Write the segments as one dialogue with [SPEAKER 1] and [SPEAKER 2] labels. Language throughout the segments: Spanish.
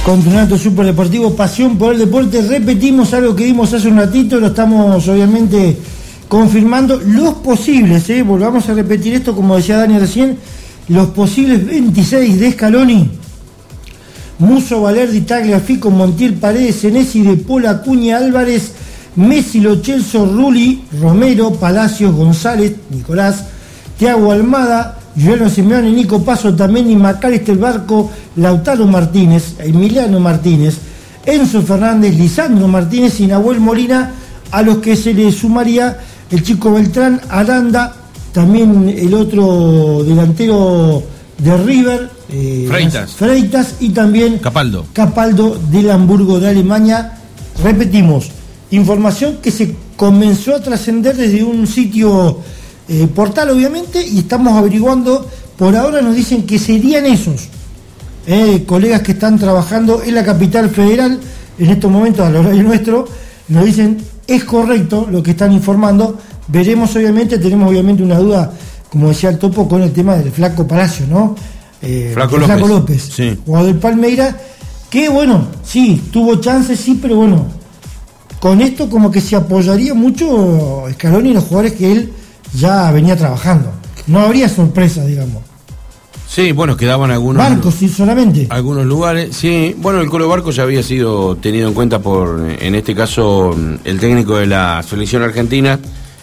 [SPEAKER 1] Continuando Super Deportivo, pasión por el deporte. Repetimos algo que vimos hace un ratito, lo estamos obviamente confirmando. Los posibles, volvamos a repetir esto, como decía Dani recién, los posibles 26 de Scaloni: Musso, Valerdi, Tagliafico, Montiel, Paredes, Senesi, De Paul, Acuña, Álvarez, Messi, Lo Celso, Rulli, Romero, Palacios, González, Nicolás, Thiago Almada, Giuliano Simeone, Nico Paso, Otamendi, Macalister, Barco, Lautaro Martínez, Emiliano Martínez, Enzo Fernández, Lisandro Martínez y Nahuel Molina, a los que se le sumaría el Chico Beltrán, Aranda, también el otro delantero de River, Freitas, y también Capaldo del Hamburgo de Alemania. Repetimos, información que se comenzó a trascender desde un sitio portal, obviamente, y estamos averiguando. Por ahora nos dicen que serían esos colegas que están trabajando en la capital federal en estos momentos, al horario nuestro. Nos dicen, es correcto lo que están informando. Veremos, obviamente, tenemos obviamente una duda, como decía el Topo, con el tema del Flaco Palacio, ¿no? Flaco López, sí. Jugador del Palmeiras, que bueno, sí, tuvo chances, sí, pero bueno, con esto como que se apoyaría mucho Scaloni y los jugadores que él ya venía trabajando. No habría sorpresa, digamos.
[SPEAKER 2] Sí, bueno, quedaban algunos...
[SPEAKER 1] Barcos, sí, solamente.
[SPEAKER 2] Algunos lugares, sí. Bueno, el Colo Barco ya había sido tenido en cuenta por, en este caso, el técnico de la selección argentina.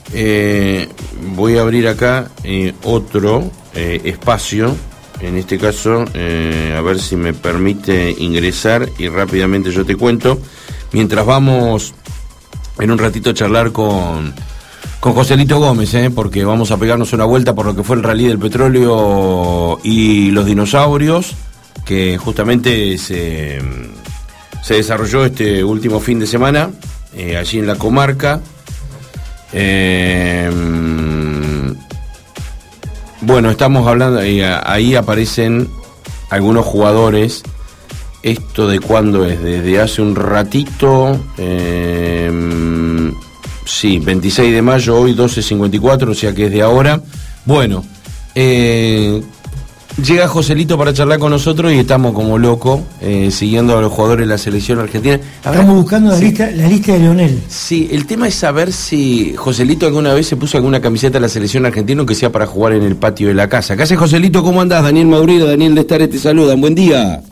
[SPEAKER 2] Voy a abrir acá otro espacio, en este caso, a ver si me permite ingresar y rápidamente yo te cuento. Mientras vamos en un ratito a charlar con Joselito Gómez, porque vamos a pegarnos una vuelta por lo que fue el Rally del Petróleo y los dinosaurios, que justamente se desarrolló este último fin de semana, allí en la comarca. Bueno, estamos hablando, ahí aparecen algunos jugadores. ¿Esto de cuándo es? Desde hace un ratito. Sí, 26 de mayo, hoy 12:54, o sea que es de ahora. Bueno, llega Joselito para charlar con nosotros y estamos como locos, siguiendo a los jugadores de la selección argentina.
[SPEAKER 1] Estamos buscando la lista de Leonel.
[SPEAKER 2] Sí, el tema es saber si Joselito alguna vez se puso alguna camiseta de la selección argentina, que sea para jugar en el patio de la casa. ¿Qué haces, Joselito? ¿Cómo andás? Daniel Maurido, Daniel de Estares te saludan. Buen día.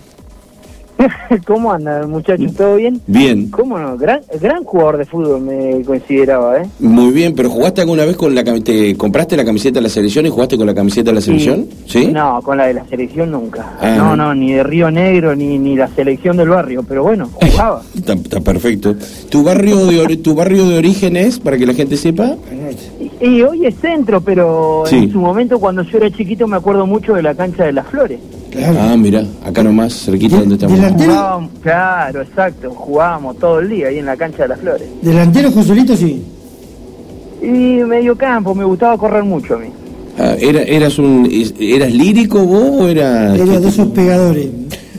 [SPEAKER 3] ¿Cómo anda, muchachos? ¿Todo bien?
[SPEAKER 2] Bien.
[SPEAKER 3] ¿Cómo no? Gran jugador de fútbol me consideraba, ¿eh?
[SPEAKER 2] Muy bien, pero ¿jugaste alguna vez con te compraste la camiseta de la selección y jugaste con la camiseta de la selección? ¿Sí?
[SPEAKER 3] No, con la de la selección nunca. No, ni de Río Negro, ni la selección del barrio, pero bueno, jugaba.
[SPEAKER 2] Está perfecto. ¿Tu barrio de origen es, para que la gente sepa?
[SPEAKER 3] Y hoy es centro, pero
[SPEAKER 2] sí.
[SPEAKER 3] En su momento, cuando yo era chiquito, me acuerdo mucho de la cancha de las Flores.
[SPEAKER 1] Claro.
[SPEAKER 2] Ah, mira, acá nomás, cerquita donde estamos.
[SPEAKER 3] Jugábamos, claro, exacto, jugábamos todo el día ahí en la cancha de las Flores.
[SPEAKER 1] ¿Delantero, Joselito, sí?
[SPEAKER 3] Y medio campo, me gustaba correr mucho a mí.
[SPEAKER 2] Ah, ¿eras lírico vos o eras...?
[SPEAKER 1] Era de esos pegadores.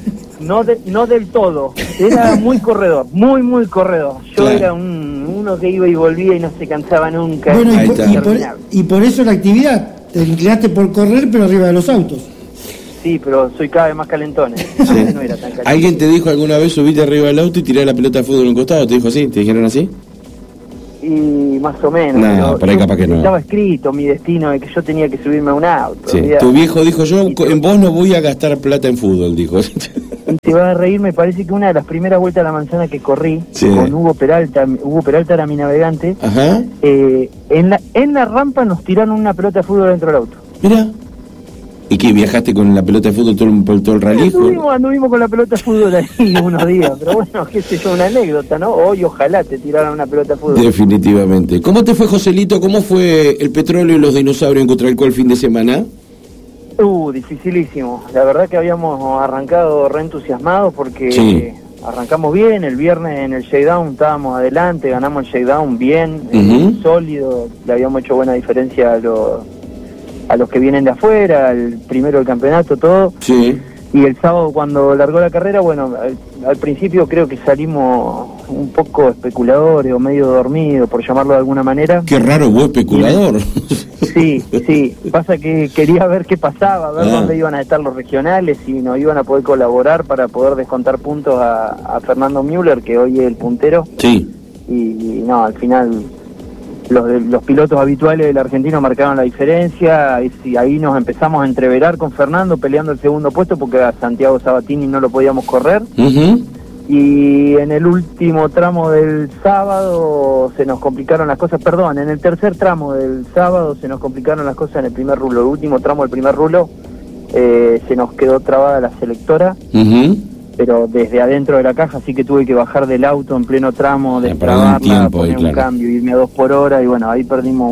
[SPEAKER 3] No del todo, era muy corredor, muy corredor. Yo
[SPEAKER 2] claro.
[SPEAKER 3] Era uno que iba y volvía y no se cansaba nunca.
[SPEAKER 1] Bueno, y por eso la actividad, te inclinaste por correr, pero arriba de los autos.
[SPEAKER 3] Sí, pero soy cada vez más calentón.
[SPEAKER 2] Sí.
[SPEAKER 3] No era tan calentón.
[SPEAKER 2] ¿Alguien te dijo alguna vez subirte arriba del auto y tirar la pelota de fútbol en un costado? ¿Te dijo así? ¿Te dijeron así?
[SPEAKER 3] Y más o menos.
[SPEAKER 2] No, por ahí capaz que no.
[SPEAKER 3] Estaba escrito mi destino de que yo tenía que subirme a un auto.
[SPEAKER 2] Sí. Tu viejo dijo, yo en vos no voy a gastar plata en fútbol, dijo.
[SPEAKER 3] Te vas a reír, me parece que una de las primeras vueltas a la manzana que corrí, sí, con Hugo Peralta era mi navegante.
[SPEAKER 2] Ajá.
[SPEAKER 3] En la rampa nos tiraron una pelota de fútbol dentro del auto.
[SPEAKER 2] Mira. ¿Y qué, viajaste con la pelota de fútbol todo el rally?
[SPEAKER 3] Anduvimos con la pelota de fútbol ahí unos días, pero bueno, qué sé yo, una anécdota, ¿no? Hoy ojalá te tiraran una pelota de fútbol.
[SPEAKER 2] Definitivamente. ¿Cómo te fue, Joselito? ¿Cómo fue el Petróleo y los dinosaurios en Cotralcó el fin de semana?
[SPEAKER 3] Dificilísimo. La verdad que habíamos arrancado reentusiasmados porque
[SPEAKER 2] sí,
[SPEAKER 3] arrancamos bien. El viernes en el shakedown estábamos adelante, ganamos el shakedown bien, sólido, le habíamos hecho buena diferencia a los que vienen de afuera, el primero del campeonato, todo.
[SPEAKER 2] Sí.
[SPEAKER 3] Y el sábado cuando largó la carrera, bueno, al principio creo que salimos un poco especuladores o medio dormidos, por llamarlo de alguna manera.
[SPEAKER 2] Qué raro, vos especulador.
[SPEAKER 3] Sí, pasa que quería ver qué pasaba, ver dónde iban a estar los regionales, si nos iban a poder colaborar para poder descontar puntos a Fernando Müller, que hoy es el puntero.
[SPEAKER 2] Sí.
[SPEAKER 3] Y no, al final los pilotos habituales del argentino marcaron la diferencia, y ahí nos empezamos a entreverar con Fernando peleando el segundo puesto porque a Santiago Sabatini no lo podíamos correr. Y en el último tramo del sábado se nos complicaron las cosas, en el tercer tramo del sábado se nos complicaron las cosas en el primer rulo. El último tramo del primer rulo se nos quedó trabada la selectora, pero desde adentro de la caja, así que tuve que bajar del auto en pleno tramo, destrabarla, poner un cambio, irme a 2 por hora, y bueno, ahí perdimos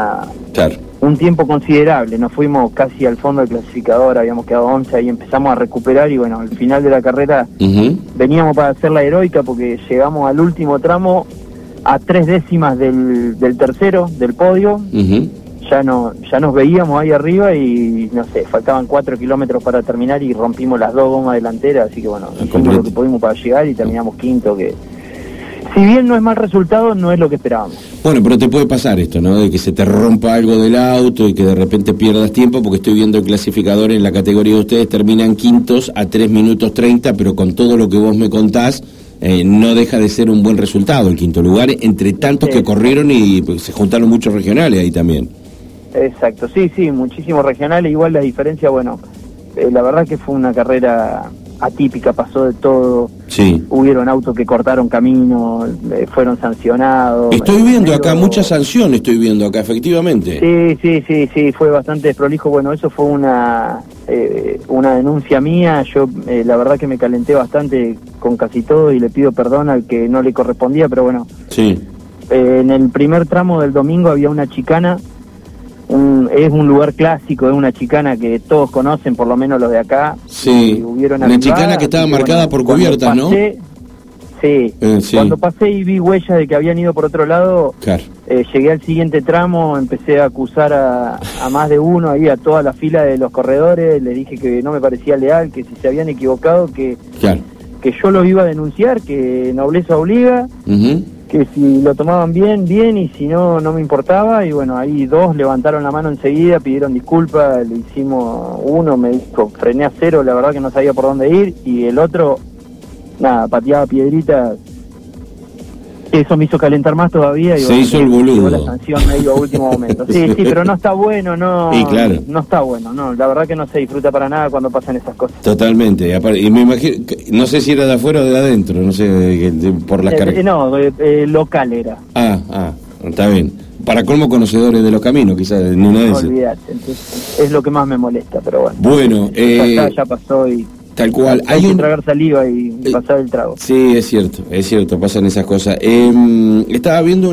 [SPEAKER 3] un tiempo considerable. Nos fuimos casi al fondo del clasificador, habíamos quedado 11, ahí empezamos a recuperar, y bueno, al final de la carrera veníamos para hacer la heroica, porque llegamos al último tramo a 3 décimas del tercero, del podio. Ya nos veíamos ahí arriba y no sé, faltaban 4 kilómetros para terminar y rompimos las 2 gomas delanteras, así que bueno, hicimos lo que pudimos para llegar y terminamos quinto, que si bien no es mal resultado, no es lo que esperábamos.
[SPEAKER 2] Bueno, pero te puede pasar esto, ¿no? De que se te rompa algo del auto y que de repente pierdas tiempo, porque estoy viendo el clasificador en la categoría de ustedes, terminan quintos a 3 minutos 30, pero con todo lo que vos me contás, no deja de ser un buen resultado el quinto lugar, entre tantos que corrieron, y pues, se juntaron muchos regionales ahí también.
[SPEAKER 3] Exacto, sí, muchísimos regionales. Igual la diferencia, bueno, la verdad que fue una carrera atípica, pasó de todo.
[SPEAKER 2] Sí.
[SPEAKER 3] Hubieron autos que cortaron camino, fueron sancionados.
[SPEAKER 2] Estoy viendo acá muchas sanciones, efectivamente.
[SPEAKER 3] Sí, fue bastante desprolijo. Bueno, eso fue una denuncia mía. Yo la verdad que me calenté bastante con casi todo y le pido perdón al que no le correspondía, pero bueno.
[SPEAKER 2] Sí.
[SPEAKER 3] En el primer tramo del domingo había una chicana. Es un lugar clásico, es una chicana que todos conocen, por lo menos los de acá.
[SPEAKER 2] Sí, una chicana que estaba marcada por cubiertas, ¿no?
[SPEAKER 3] Sí, cuando pasé y vi huellas de que habían ido por otro lado, llegué al siguiente tramo, empecé a acusar a más de uno, ahí a toda la fila de los corredores, les dije que no me parecía leal, que si se habían equivocado, que yo los iba a denunciar, que nobleza obliga, que si lo tomaban bien, y si no, no me importaba. Y bueno, ahí 2 levantaron la mano enseguida, pidieron disculpas, le hicimos, uno me dijo, frené a 0, la verdad que no sabía por dónde ir, y el otro, nada, pateaba piedritas. Eso me hizo calentar más todavía. Y
[SPEAKER 2] se hizo el boludo.
[SPEAKER 3] La sanción medio a último momento. Sí, pero no está bueno, no.
[SPEAKER 2] Y claro.
[SPEAKER 3] No está bueno, no. La verdad que no se disfruta para nada cuando pasan esas cosas.
[SPEAKER 2] Totalmente. Y me imagino, no sé si era de afuera o de adentro, no sé, por las cargas.
[SPEAKER 3] No, local era.
[SPEAKER 2] Está bien. Para colmo, conocedores de los caminos, quizás, en una de esas.
[SPEAKER 3] No olvidate, entonces, es lo que más me molesta, pero bueno.
[SPEAKER 2] Bueno,
[SPEAKER 3] ya pasó y...
[SPEAKER 2] Tal cual.
[SPEAKER 3] Hay que tragar saliva y pasar el trago.
[SPEAKER 2] Sí, es cierto, pasan esas cosas. Estaba viendo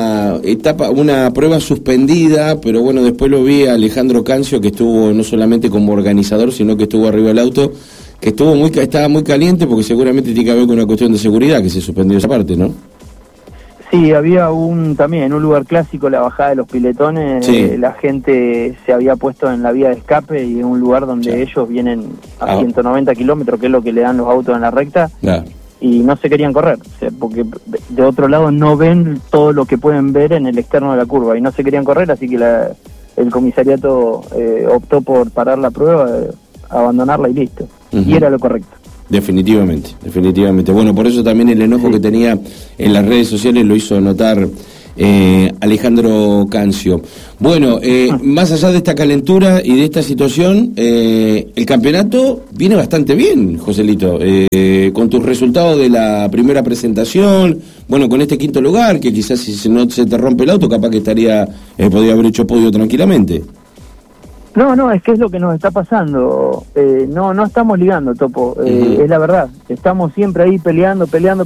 [SPEAKER 2] una prueba suspendida, pero bueno, después lo vi a Alejandro Cancio, que estuvo no solamente como organizador, sino que estuvo arriba del auto, que estaba muy caliente, porque seguramente tiene que ver con una cuestión de seguridad, que se suspendió esa parte, ¿no?
[SPEAKER 3] Sí, había también un lugar clásico, la bajada de los piletones.
[SPEAKER 2] Sí.
[SPEAKER 3] La gente se había puesto en la vía de escape, y en un lugar donde ellos vienen a 190 kilómetros, que es lo que le dan los autos en la recta, y no se querían correr, o sea, porque de otro lado no ven todo lo que pueden ver en el externo de la curva, y no se querían correr, así que el comisariato optó por parar la prueba, abandonarla y listo. Y era lo correcto.
[SPEAKER 2] Definitivamente. Bueno, por eso también el enojo que tenía en las redes sociales lo hizo notar Alejandro Cancio. Bueno, más allá de esta calentura y de esta situación, el campeonato viene bastante bien, Joselito, con tus resultados de la primera presentación, bueno, con este quinto lugar, que quizás si no se te rompe el auto, capaz que podría haber hecho podio tranquilamente.
[SPEAKER 3] No, es que es lo que nos está pasando. No estamos ligando, Topo. Es la verdad. Estamos siempre ahí peleando,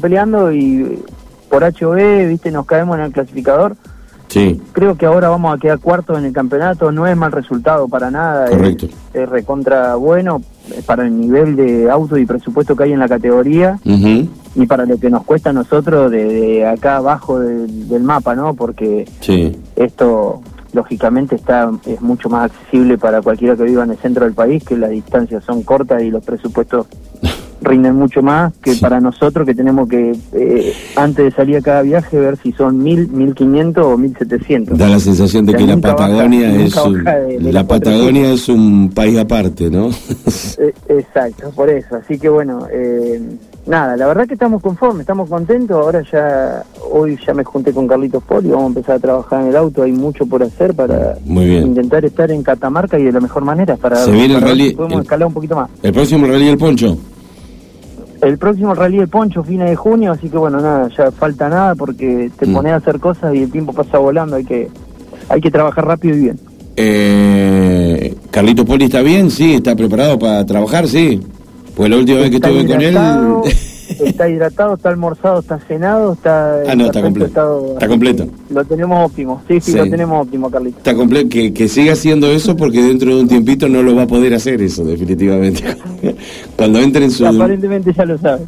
[SPEAKER 3] y por HOE, viste, nos caemos en el clasificador.
[SPEAKER 2] Sí.
[SPEAKER 3] Creo que ahora vamos a quedar cuartos en el campeonato. No es mal resultado para nada.
[SPEAKER 2] Correcto.
[SPEAKER 3] Es recontra bueno para el nivel de auto y presupuesto que hay en la categoría, y para lo que nos cuesta a nosotros de acá abajo del mapa, ¿no? Porque esto... lógicamente es mucho más accesible para cualquiera que viva en el centro del país, que las distancias son cortas y los presupuestos rinden mucho más que para nosotros, que tenemos que, antes de salir a cada viaje, ver si son 1.000, 1.500 o 1.700.
[SPEAKER 2] Da la sensación de que la Patagonia
[SPEAKER 3] la
[SPEAKER 2] Patagonia es un país aparte, ¿no?
[SPEAKER 3] Exacto, por eso. Así que bueno, nada, la verdad que estamos conformes, estamos contentos. Ahora hoy ya me junté con Carlitos Poli, vamos a empezar a trabajar en el auto. Hay mucho por hacer para intentar estar en Catamarca y de la mejor manera, para
[SPEAKER 2] se viene el rally,
[SPEAKER 3] si podemos escalar un poquito más.
[SPEAKER 2] El próximo Rally del Poncho.
[SPEAKER 3] El próximo Rally del Poncho, fines de junio, así que bueno, nada, ya falta nada porque te pones a hacer cosas y el tiempo pasa volando. Hay que trabajar rápido y bien.
[SPEAKER 2] ¿Carlitos Poli está bien? Sí, ¿está preparado para trabajar? Sí. Pues la última vez que estuve con él...
[SPEAKER 3] Está hidratado, está almorzado, está cenado, está...
[SPEAKER 2] está completo. Está completo.
[SPEAKER 3] Lo tenemos óptimo, sí, lo tenemos óptimo, Carlitos.
[SPEAKER 2] Está completo, que siga haciendo eso porque dentro de un tiempito no lo va a poder hacer eso, definitivamente. Cuando entre en su...
[SPEAKER 3] Aparentemente ya lo sabe.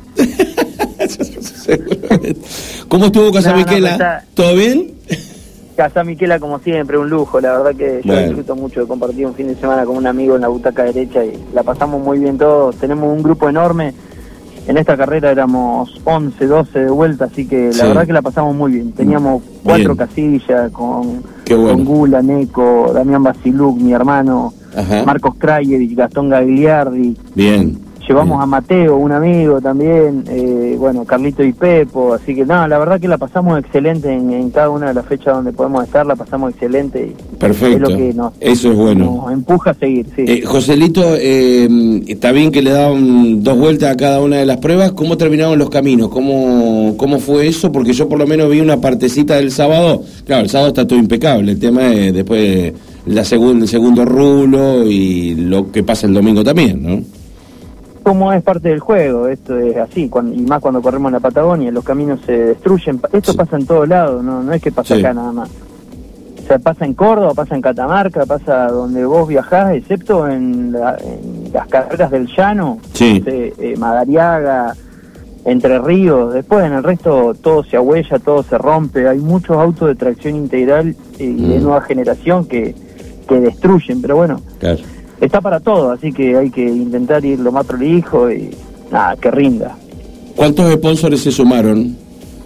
[SPEAKER 2] ¿Cómo estuvo Casa Miquela? ¿Todo bien?
[SPEAKER 3] Casa Miquela, como siempre, un lujo. La verdad que yo disfruto mucho de compartir un fin de semana con un amigo en la butaca derecha y la pasamos muy bien todos. Tenemos un grupo enorme. En esta carrera éramos 11, 12 de vuelta, así que la verdad que la pasamos muy bien. Teníamos 4 casillas con Gula, Neco, Damián Basiluc, mi hermano, Marcos Krajewicz, Gastón Gagliardi.
[SPEAKER 2] Bien.
[SPEAKER 3] Llevamos a Mateo, un amigo también, Carlito y Pepo, así que nada, la verdad que la pasamos excelente en cada una de las fechas donde podemos estar, la pasamos excelente. Y
[SPEAKER 2] perfecto,
[SPEAKER 3] es lo que
[SPEAKER 2] eso es bueno.
[SPEAKER 3] Nos empuja a seguir, sí.
[SPEAKER 2] Joselito, está bien que le daban 2 vueltas a cada una de las pruebas. ¿Cómo terminaron los caminos? ¿Cómo fue eso? Porque yo por lo menos vi una partecita del sábado. Claro, el sábado está todo impecable, el tema es después el segundo rulo y lo que pasa el domingo también, ¿no?
[SPEAKER 3] Como es parte del juego, esto es así, y más cuando corremos en la Patagonia, los caminos se destruyen. Esto pasa en todos lados, no es que pasa acá nada más. O sea, pasa en Córdoba, pasa en Catamarca, pasa donde vos viajás, excepto en las carreras del llano, Madariaga, Entre Ríos. Después en el resto todo se ahuella, todo se rompe. Hay muchos autos de tracción integral y de nueva generación que destruyen, pero bueno.
[SPEAKER 2] Claro.
[SPEAKER 3] Está para todo, así que hay que intentar ir lo más prolijo y nada, que rinda.
[SPEAKER 2] ¿Cuántos sponsors se sumaron?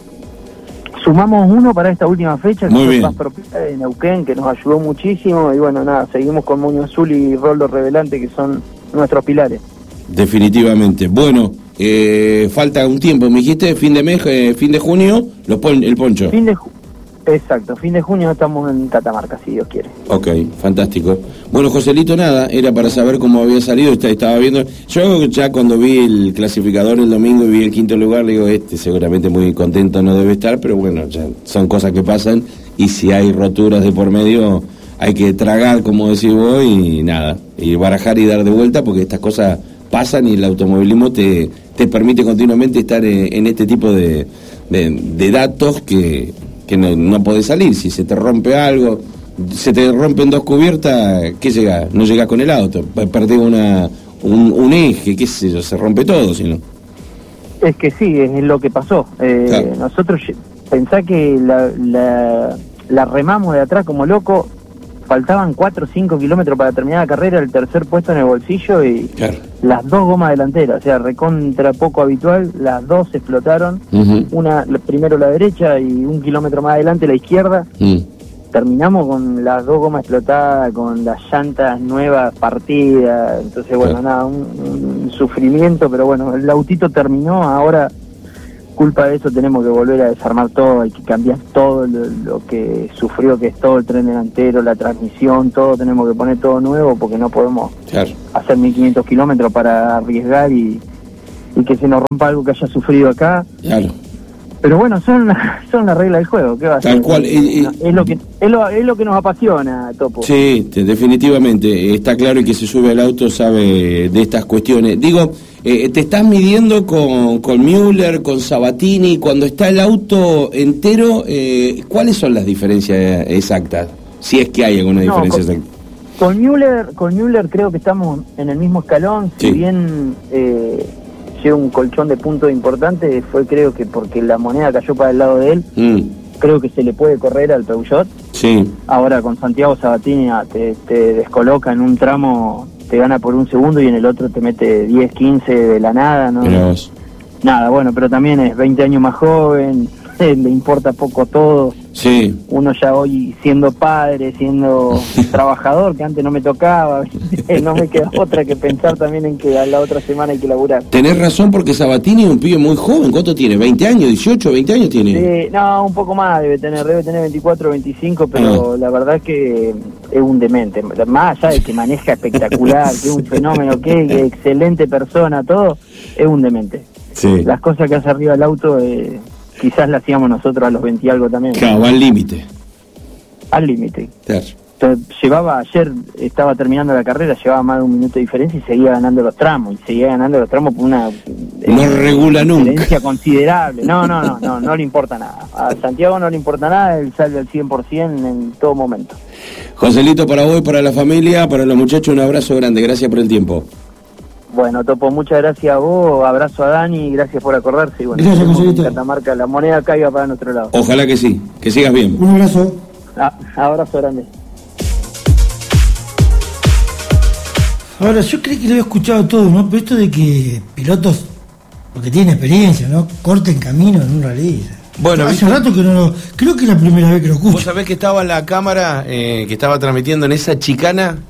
[SPEAKER 3] Sumamos uno para esta última fecha, que fue Paz Propiedad de Neuquén, que nos ayudó muchísimo, y bueno, nada, seguimos con Moño Azul y Roldo Revelante, que son nuestros pilares.
[SPEAKER 2] Definitivamente. Bueno, falta un tiempo, me dijiste, fin de mes, fin de junio, el Poncho.
[SPEAKER 3] Exacto, fin de junio estamos en Catamarca, si Dios quiere.
[SPEAKER 2] Ok, fantástico. Bueno, Joselito, nada, era para saber cómo había salido, estaba viendo... Yo ya cuando vi el clasificador el domingo y vi el 5º lugar, le digo, seguramente muy contento no debe estar, pero bueno, ya son cosas que pasan, y si hay roturas de por medio, hay que tragar, como decís vos, y nada, y barajar y dar de vuelta, porque estas cosas pasan y el automovilismo te permite continuamente estar en este tipo de datos que no podés salir. Si se te rompe algo, se te rompen 2 cubiertas, ¿qué llegás? No llegás con el auto, perdés un eje, qué sé yo, se rompe todo, si no.
[SPEAKER 3] Es que sí, es lo que pasó. Claro. Nosotros pensá que la remamos de atrás como loco, faltaban 4 o 5 kilómetros para terminar la carrera, el tercer puesto en el bolsillo y las 2 gomas delanteras, o sea, recontra poco habitual, las 2 explotaron, una primero la derecha y 1 kilómetro más adelante la izquierda. Terminamos con las 2 gomas explotadas, con las llantas nuevas partidas, entonces bueno, nada, un sufrimiento, pero bueno, el autito terminó, ahora culpa de eso tenemos que volver a desarmar todo, hay que cambiar todo lo que sufrió, que es todo el tren delantero, la transmisión, todo, tenemos que poner todo nuevo porque no podemos hacer 1500 kilómetros para arriesgar y que se nos rompa algo que haya sufrido acá. Claro. Pero bueno, son las reglas del juego, ¿qué va a ser?
[SPEAKER 2] Tal cual.
[SPEAKER 3] Es lo que nos apasiona, Topo.
[SPEAKER 2] Sí, definitivamente, está claro, y que se sube al auto sabe de estas cuestiones. Digo, te estás midiendo con Müller, con Sabatini, cuando está el auto entero, ¿cuáles son las diferencias exactas? Si es que hay alguna diferencia exacta.
[SPEAKER 3] Con Müller creo que estamos en el mismo escalón, si bien lleva un colchón de puntos importante, fue creo que porque la moneda cayó para el lado de él, creo que se le puede correr al Peugeot.
[SPEAKER 2] Sí.
[SPEAKER 3] Ahora con Santiago Sabatini te descoloca en un tramo te gana por 1 segundo y en el otro te mete 10, 15 de la nada, ¿no? Nada, bueno, pero también es 20 años más joven, le importa poco todo.
[SPEAKER 2] Sí.
[SPEAKER 3] Uno ya hoy siendo padre, siendo trabajador, que antes no me tocaba, no me queda otra que pensar también en que a la otra semana hay que laburar.
[SPEAKER 2] Tenés razón, porque Sabatini es un pibe muy joven. ¿Cuánto tiene? ¿20 años? ¿18, 20 años tiene?
[SPEAKER 3] Sí, no, un poco más debe tener 24, 25, pero la verdad es que es un demente. Más allá de que maneja espectacular, que es un fenómeno, que excelente persona, todo, es un demente.
[SPEAKER 2] Sí.
[SPEAKER 3] Las cosas que hace arriba del auto... quizás la hacíamos nosotros a los 20 y algo también.
[SPEAKER 2] Claro, va al límite.
[SPEAKER 3] Al límite.
[SPEAKER 2] Claro.
[SPEAKER 3] Ayer estaba terminando la carrera, llevaba más de 1 minuto de diferencia y seguía ganando los tramos. Y seguía ganando los tramos por una...
[SPEAKER 2] no regula nunca.
[SPEAKER 3] Diferencia considerable. No le importa nada. A Santiago no le importa nada, él sale al 100% en todo momento.
[SPEAKER 2] Joselito, para vos, para la familia, para los muchachos, un abrazo grande. Gracias por el tiempo.
[SPEAKER 3] Bueno, Topo, muchas gracias a vos, abrazo a Dani, gracias por acordarse. Y bueno,
[SPEAKER 1] gracias, Joselito.
[SPEAKER 3] Catamarca, la moneda caiga para nuestro lado.
[SPEAKER 2] Ojalá que sí, que sigas bien.
[SPEAKER 1] Un abrazo.
[SPEAKER 3] Abrazo grande.
[SPEAKER 1] Ahora, yo creí que lo había escuchado todo, ¿no? Pero esto de que pilotos, porque tienen experiencia, ¿no? Corten camino en un rally.
[SPEAKER 2] Bueno,
[SPEAKER 1] hace rato que no lo... Creo que es la primera vez que lo escucho.
[SPEAKER 2] Vos sabés que estaba la cámara que estaba transmitiendo en esa chicana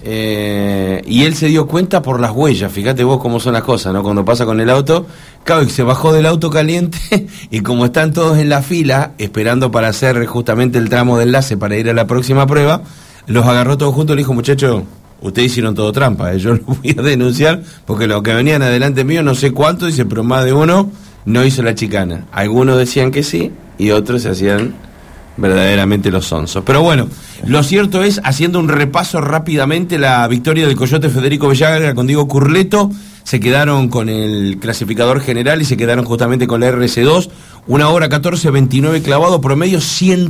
[SPEAKER 2] y él se dio cuenta por las huellas. Fíjate vos cómo son las cosas, ¿no? Cuando pasa con el auto, claro, y se bajó del auto caliente y como están todos en la fila esperando para hacer justamente el tramo de enlace para ir a la próxima prueba, los agarró todos juntos y le dijo: muchachos, ustedes hicieron todo trampa, yo lo voy a denunciar porque los que venían adelante mío no sé cuánto, dice, pero más de uno no hizo la chicana. Algunos decían que sí y otros se hacían verdaderamente los sonsos. Pero bueno, lo cierto es, haciendo un repaso rápidamente, la victoria del Coyote Federico Villagra con Diego Curleto, se quedaron con el clasificador general y se quedaron justamente con la RC2, 1 hora 14:29 clavado, promedio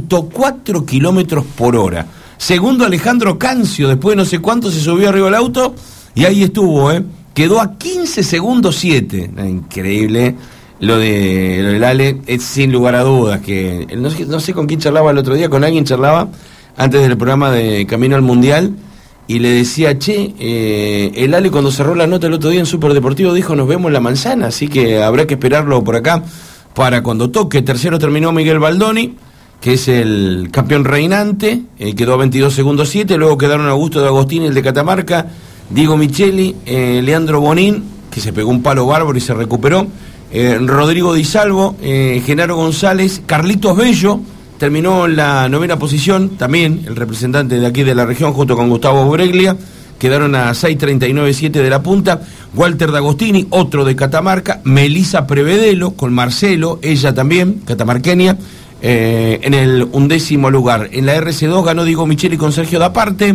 [SPEAKER 2] 104 kilómetros por hora. Segundo, Alejandro Cancio, después de no sé cuánto se subió arriba del auto y ahí estuvo, quedó a 15 segundos 7. Increíble. Lo del Ale es sin lugar a dudas, que no sé con quién charlaba el otro día, con alguien charlaba antes del programa de Camino al Mundial y le decía, el Ale cuando cerró la nota el otro día en Superdeportivo dijo: nos vemos en la manzana, así que habrá que esperarlo por acá para cuando toque. Tercero terminó Miguel Baldoni, que es el campeón reinante, quedó a 22 segundos 7, luego quedaron Augusto de Agostini, el de Catamarca, Diego Micheli, Leandro Bonín, que se pegó un palo bárbaro y se recuperó, Rodrigo Di Salvo, Genaro González, Carlitos Bello terminó en la 9ª posición, también el representante de aquí de la región, junto con Gustavo Breglia, quedaron a 6:39.7 de la punta. Walter D'Agostini, otro de Catamarca, Melissa Prevedelo con Marcelo, ella también, catamarqueña, en el 11º lugar. En la RC2 ganó Diego Micheli con Sergio Daparte.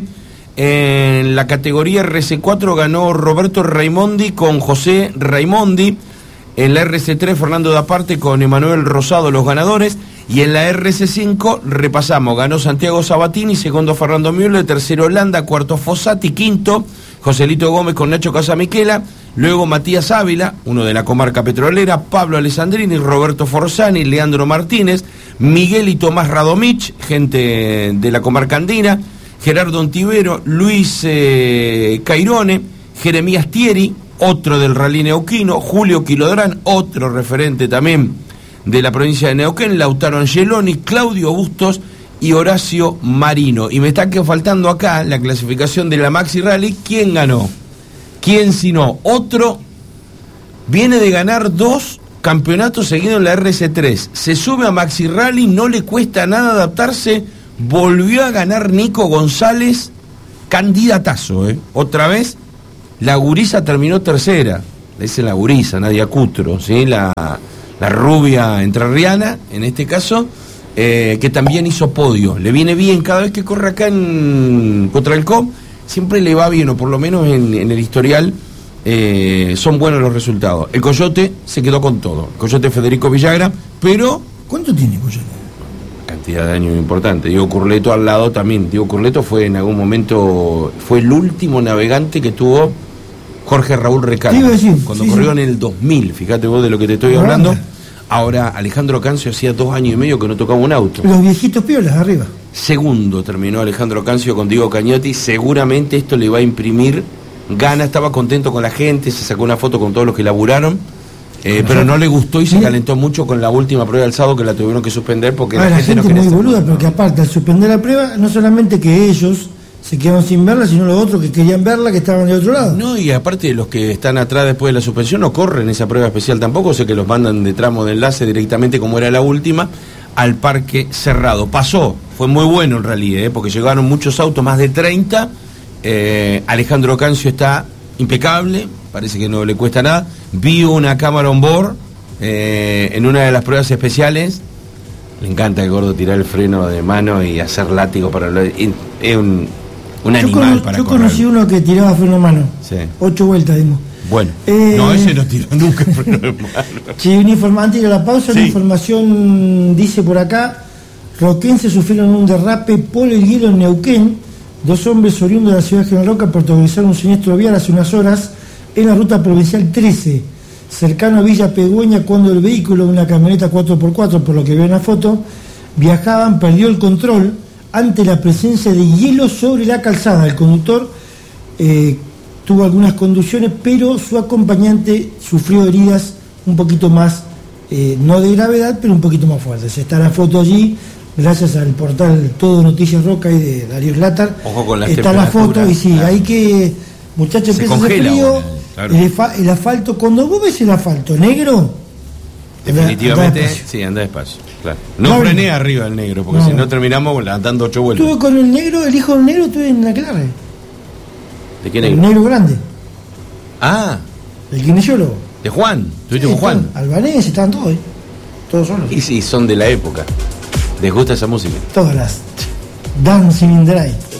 [SPEAKER 2] En la categoría RC4 ganó Roberto Raimondi con José Raimondi. En la RC3 Fernando Daparte con Emanuel Rosado, los ganadores. Y en la RC5 repasamos, ganó Santiago Sabatini, segundo Fernando Müller, tercero Holanda, cuarto Fossati, quinto Joselito Gómez con Nacho Casamiquela, luego Matías Ávila, uno de la comarca petrolera, Pablo Alessandrini, Roberto Forzani, Leandro Martínez, Miguel y Tomás Radomich, gente de la comarca andina, Gerardo Ontivero, Luis Cairone, Jeremías Thieri, otro del rally neuquino, Julio Quilodrán, otro referente también de la provincia de Neuquén, Lautaro Angeloni, Claudio Bustos y Horacio Marino. Y me está faltando acá la clasificación de la Maxi Rally. ¿Quién ganó? ¿Quién si no? Otro viene de ganar 2 campeonatos seguidos en la RC3. Se sube a Maxi Rally, no le cuesta nada adaptarse. Volvió a ganar Nico González, candidatazo, otra vez. La gurisa terminó tercera. Le dice la gurisa, Nadia Cutro, ¿sí? La rubia entrerriana, en este caso, que también hizo podio. Le viene bien, cada vez que corre acá contra el COP, siempre le va bien, o por lo menos en el historial son buenos los resultados. El Coyote se quedó con todo, el Coyote Federico Villagra, pero...
[SPEAKER 1] ¿Cuánto tiene Coyote?
[SPEAKER 2] Cantidad de años importante. Diego Curleto al lado también. Diego Curleto fue en algún momento, fue el último navegante que tuvo Jorge Raúl Recalde, cuando corrió en el 2000, fíjate vos de lo que te estoy hablando. Ahora Alejandro Cancio hacía 2 años y medio que no tocaba un auto.
[SPEAKER 1] Los viejitos piolas arriba.
[SPEAKER 2] Segundo terminó Alejandro Cancio con Diego Cañotti. Seguramente esto le va a imprimir Gana, estaba contento con la gente, se sacó una foto con todos los que laburaron, pero no le gustó y se calentó mucho con la última prueba del sábado, que la tuvieron que suspender porque
[SPEAKER 1] la gente
[SPEAKER 2] no quería
[SPEAKER 1] muy
[SPEAKER 2] hacer
[SPEAKER 1] boluda,
[SPEAKER 2] nada.
[SPEAKER 1] porque aparte al suspender la prueba, no solamente que ellos se quedaron sin verla, sino los otros que querían verla, que estaban de otro lado.
[SPEAKER 2] No, y aparte los que están atrás después de la suspensión no corren esa prueba especial tampoco, sé que los mandan de tramo de enlace directamente, como era la última, al parque cerrado. Pasó, fue muy bueno en realidad, porque llegaron muchos autos, más de 30. Alejandro Cancio está impecable, parece que no le cuesta nada. Vi una cámara on board en una de las pruebas especiales. Le encanta el gordo tirar el freno de mano y hacer látigo para es un animal para correr.
[SPEAKER 1] Yo conocí uno que tiraba freno de mano.
[SPEAKER 2] Sí.
[SPEAKER 1] 8 vueltas dimos.
[SPEAKER 2] Bueno, no, ese no tiró nunca freno de mano.
[SPEAKER 1] Sí, antes de la pausa,
[SPEAKER 2] sí.
[SPEAKER 1] Una información dice por acá: roquenses sufrieron un derrape por el hielo en Neuquén. 2 hombres oriundos de la ciudad de General Roca protagonizaron un siniestro vial hace unas horas en la ruta provincial 13, cercano a Villa Pegüeña, cuando el vehículo, una camioneta 4x4, por lo que veo en la foto, viajaban, perdió el control ante la presencia de hielo sobre la calzada. El conductor tuvo algunas contusiones, pero su acompañante sufrió heridas un poquito más, no de gravedad, pero un poquito más fuertes. Está la foto allí, gracias al portal Todo Noticias Roca y de Darío Slatar.
[SPEAKER 2] Ojo con las
[SPEAKER 1] está la foto, y sí,
[SPEAKER 2] claro.
[SPEAKER 1] Hay que, muchachos, empieza a hacer frío,
[SPEAKER 2] ahora, claro.
[SPEAKER 1] El asfalto, cuando vos ves el asfalto negro,
[SPEAKER 2] definitivamente, anda despacio, claro. No frené arriba el negro, porque si no terminamos dando 8 vueltas.
[SPEAKER 1] Estuve con el negro, el hijo del negro, estuve en la Clarre.
[SPEAKER 2] ¿De qué negro?
[SPEAKER 1] El negro grande.
[SPEAKER 2] Ah,
[SPEAKER 1] el kinesiólogo.
[SPEAKER 2] de Juan, estuviste con Juan.
[SPEAKER 1] Albanés, estaban todos ahí. Todos solos.
[SPEAKER 2] Y sí, son de la época. ¿Les gusta esa música?
[SPEAKER 1] Todas las Dancing in the Light.